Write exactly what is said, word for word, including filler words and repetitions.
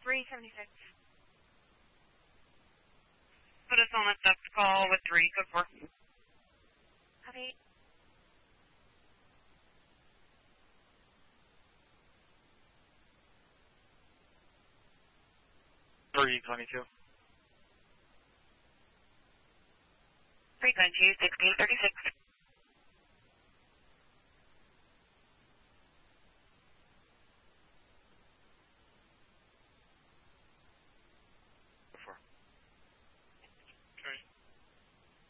three seventy-six. Put us on a duct call with three, code four. Copy. three twenty-two. three twenty-two, sixteen thirty-six.